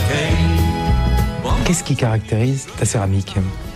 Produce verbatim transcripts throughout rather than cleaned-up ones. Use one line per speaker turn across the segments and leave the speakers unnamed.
Qu'est-ce qui caractérise ta céramique ?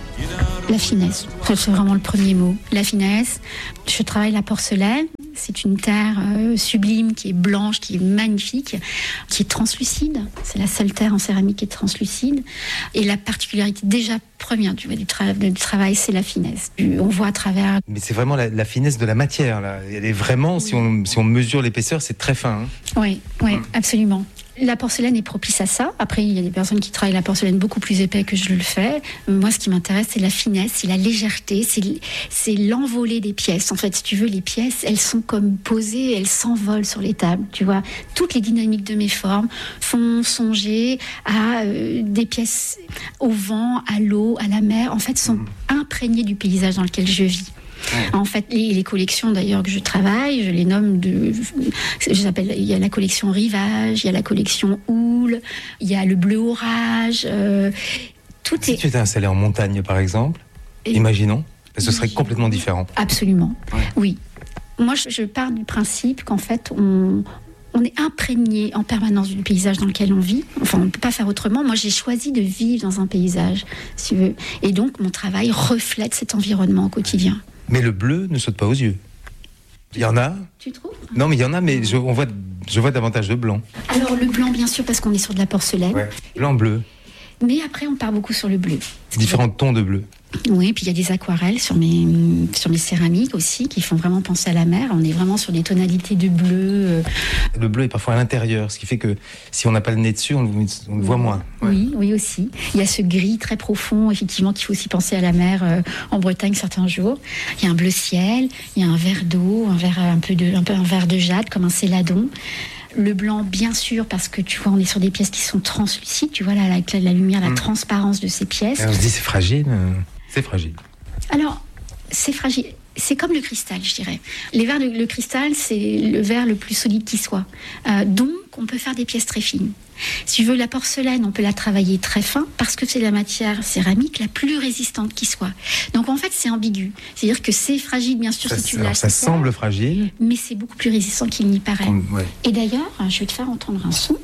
La finesse, ça, c'est vraiment le premier mot. La finesse. Je travaille la porcelaine. C'est une terre euh, sublime qui est blanche, qui est magnifique, qui est translucide. C'est la seule terre en céramique qui est translucide. Et la particularité déjà première du, du, tra- du travail, c'est la finesse. On voit à travers.
Mais c'est vraiment la, la finesse de la matière, là. Elle est vraiment, oui. si, on, si on mesure l'épaisseur, c'est très fin. Hein.
Oui, oui, hum. absolument. La porcelaine est propice à ça. Après, il y a des personnes qui travaillent la porcelaine beaucoup plus épais que je le fais. Moi, ce qui m'intéresse, c'est la finesse, c'est la légèreté, c'est, c'est l'envolée des pièces. En fait, si tu veux, les pièces, elles sont comme posées, elles s'envolent sur les tables, tu vois. Toutes les dynamiques de mes formes font songer à euh, des pièces au vent, à l'eau, à la mer. En fait, sont imprégnées du paysage dans lequel je vis. En fait, les, les collections d'ailleurs que je travaille, je les nomme de, j'appelle, il y a la collection Rivage, il y a la collection Houle, il y a le Bleu Orage. Euh, tout
si
est...
tu étais installé en montagne, par exemple, Et... imaginons, ce serait Imaginons. complètement différent.
Absolument, ouais. oui. Moi, je, je pars du principe qu'en fait, on On est imprégné en permanence du paysage dans lequel on vit. Enfin, on ne peut pas faire autrement. Moi, j'ai choisi de vivre dans un paysage, si tu veux. Et donc, mon travail reflète cet environnement au quotidien.
Mais le bleu ne saute pas aux yeux. Il y en a.
Tu trouves ?
Non, mais il y en a, mais je, on voit, je vois davantage de blanc.
Alors, le blanc, bien sûr, parce qu'on est sur de la porcelaine.
Ouais. Blanc-bleu.
Mais après, on part beaucoup sur le bleu.
Différents tons de bleu.
Oui, puis il y a des aquarelles sur mes, sur mes céramiques aussi qui font vraiment penser à la mer. On est vraiment sur des tonalités de bleu.
Le bleu est parfois à l'intérieur, ce qui fait que si on n'a pas le nez dessus, on, on le voit moins.
Ouais. Oui, oui aussi. Il y a ce gris très profond, effectivement, qu'il faut aussi penser à la mer euh, en Bretagne certains jours. Il y a un bleu ciel, il y a un vert d'eau, un vert un peu de, un peu un vert de jade comme un céladon. Le blanc, bien sûr, parce que tu vois, on est sur des pièces qui sont translucides. Tu vois, là, la, la lumière, la mmh. transparence de ces pièces.
Et on se dit, c'est fragile. C'est fragile.
Alors, c'est fragile. C'est comme le cristal, je dirais. Les verres, le, le cristal, c'est le verre le plus solide qui soit. Euh, donc, on peut faire des pièces très fines. Si tu veux, la porcelaine, on peut la travailler très fin parce que c'est la matière céramique la plus résistante qui soit. Donc, en fait, c'est ambigu. C'est-à-dire que c'est fragile, bien sûr,
ça,
si tu
alors,
lâches.
Ça semble fragile.
Mais c'est beaucoup plus résistant qu'il n'y paraît.
Comme, ouais.
Et d'ailleurs, je vais te faire entendre un son.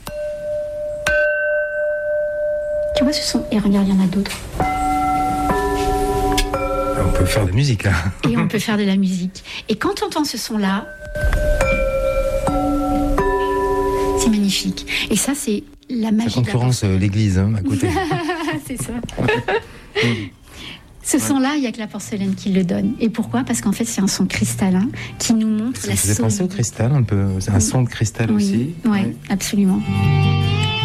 Tu vois ce son ? Et regarde, il y en a d'autres.
On peut faire de la musique, là.
Et on peut faire de la musique. Et quand tu entends ce son-là, c'est magnifique. Et ça, c'est la magie.
Ça concurrence de la l'église, hein, à côté.
C'est ça. Ce son-là, il n'y a que la porcelaine qui le donne. Et pourquoi ? Parce qu'en fait, c'est un son cristallin qui nous montre
ça
la
solidité. Ça me faisait penser au cristal, un peu. C'est un son de cristal
oui,
aussi.
Ouais, oui, absolument.